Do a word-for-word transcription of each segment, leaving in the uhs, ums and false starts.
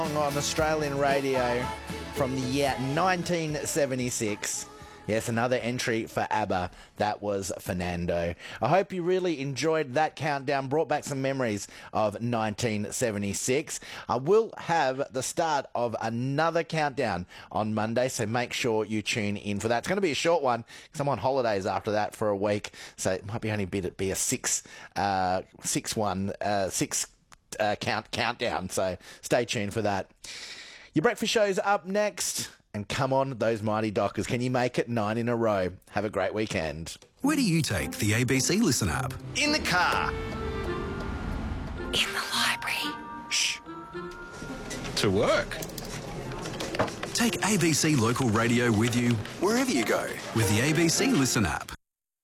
On Australian radio from the year nineteen seventy-six. Yes, another entry for ABBA. That was Fernando. I hope you really enjoyed that countdown, brought back some memories of nineteen seventy-six. I will have the start of another countdown on Monday, so make sure you tune in for that. It's going to be a short one because I'm on holidays after that for a week, so it might be only be, be a six, uh, six one, uh, six uh, count countdown. So stay tuned for that. Your breakfast show's up next. And come on, those mighty Dockers. Can you make it nine in a row? Have a great weekend. Where do you take the A B C Listen app? In the car. In the library. Shh. To work. Take A B C Local Radio with you wherever you go with the A B C Listen app.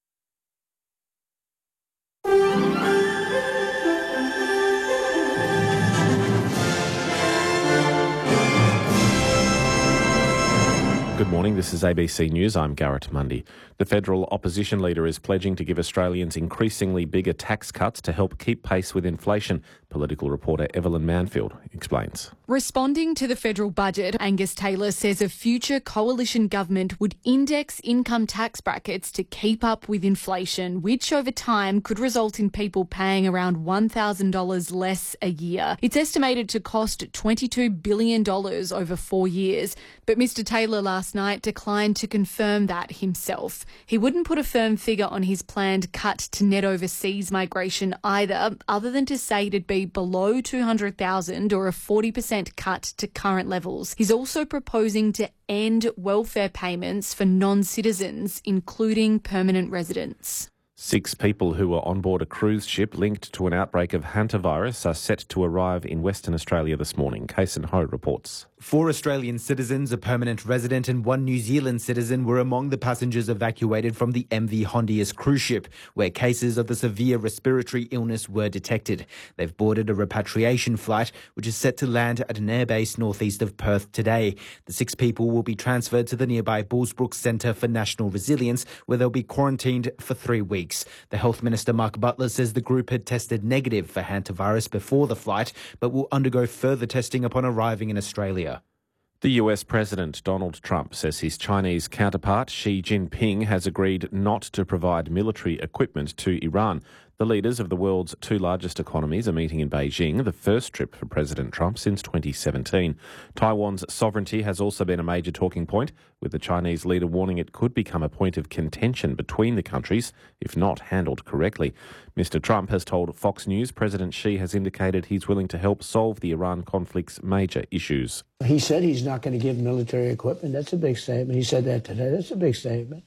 Good morning, this is A B C News. I'm Garrett Mundy. The federal opposition leader is pledging to give Australians increasingly bigger tax cuts to help keep pace with inflation. Political reporter Evelyn Manfield explains. Responding to the federal budget, Angus Taylor says a future coalition government would index income tax brackets to keep up with inflation, which over time could result in people paying around one thousand dollars less a year. It's estimated to cost twenty-two billion dollars over four years, but Mr Taylor last night declined to confirm that himself. He wouldn't put a firm figure on his planned cut to net overseas migration either, other than to say it'd be below two hundred thousand or a forty percent cut to current levels. He's also proposing to end welfare payments for non-citizens, including permanent residents. Six people who were on board a cruise ship linked to an outbreak of hantavirus are set to arrive in Western Australia this morning. Kason Ho reports. Four Australian citizens, a permanent resident and one New Zealand citizen were among the passengers evacuated from the M V Hondius cruise ship, where cases of the severe respiratory illness were detected. They've boarded a repatriation flight, which is set to land at an airbase northeast of Perth today. The six people will be transferred to the nearby Bullsbrook Centre for National Resilience, where they'll be quarantined for three weeks. The Health Minister, Mark Butler, says the group had tested negative for hantavirus before the flight, but will undergo further testing upon arriving in Australia. The U S President Donald Trump says his Chinese counterpart Xi Jinping has agreed not to provide military equipment to Iran. The leaders of the world's two largest economies are meeting in Beijing, the first trip for President Trump since twenty seventeen. Taiwan's sovereignty has also been a major talking point, with the Chinese leader warning it could become a point of contention between the countries if not handled correctly. Mister Trump has told Fox News President Xi has indicated he's willing to help solve the Iran conflict's major issues. He said he's not going to give military equipment. That's a big statement. He said that today. That's a big statement.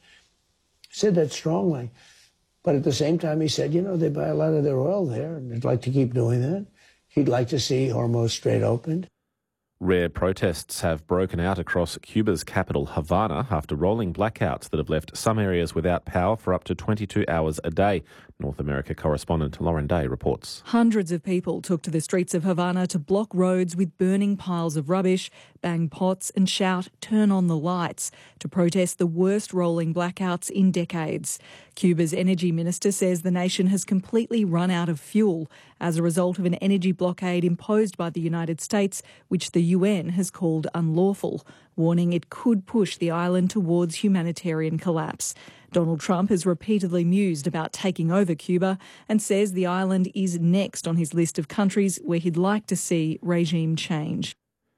He said that strongly. But at the same time, he said, you know, they buy a lot of their oil there, and they'd like to keep doing that. He'd like to see Hormuz Strait opened. Rare protests have broken out across Cuba's capital, Havana, after rolling blackouts that have left some areas without power for up to twenty-two hours a day. North America correspondent Lauren Day reports. Hundreds of people took to the streets of Havana to block roads with burning piles of rubbish, bang pots and shout, "Turn on the lights," to protest the worst rolling blackouts in decades. Cuba's energy minister says the nation has completely run out of fuel as a result of an energy blockade imposed by the United States, which the U N has called unlawful, warning it could push the island towards humanitarian collapse. Donald Trump has repeatedly mused about taking over Cuba and says the island is next on his list of countries where he'd like to see regime change.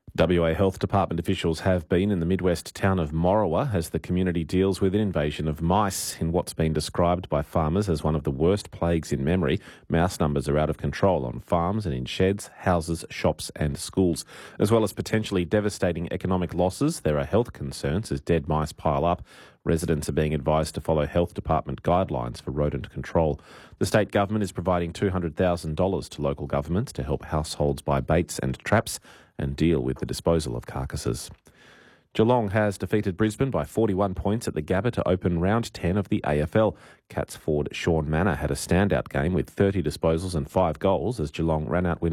W A Health Department officials have been in the Midwest town of Morawa as the community deals with an invasion of mice in what's been described by farmers as one of the worst plagues in memory. Mouse numbers are out of control on farms and in sheds, houses, shops and schools. As well as potentially devastating economic losses, there are health concerns as dead mice pile up. Residents are being advised to follow health department guidelines for rodent control. The state government is providing two hundred thousand dollars to local governments to help households buy baits and traps and deal with the disposal of carcasses. Geelong has defeated Brisbane by forty-one points at the Gabba to open round ten of the A F L. Cats forward Sean Manor had a standout game with thirty disposals and five goals as Geelong ran out winners